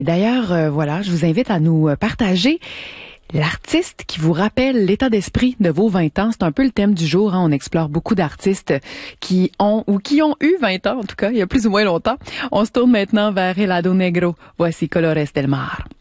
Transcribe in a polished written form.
D'ailleurs, voilà, je vous invite à nous partager l'artiste qui vous rappelle l'état d'esprit de vos 20 ans. C'est un peu le thème du jour. On explore beaucoup d'artistes qui ont ou qui ont eu 20 ans, en tout cas, il y a plus ou moins longtemps. On se tourne maintenant vers Helado Negro. Voici Colores del Mar.